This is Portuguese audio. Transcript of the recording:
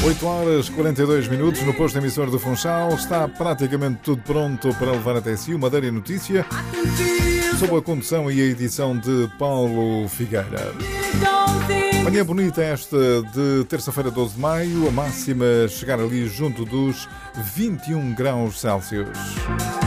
8 horas 42 minutos no posto emissor do Funchal. Está praticamente tudo pronto para levar até si uma Madeira Notícia, sob a condução e a edição de Paulo Figueira. Manhã bonita esta de terça-feira, 12 de maio, a máxima chegar ali junto dos 21 graus Celsius.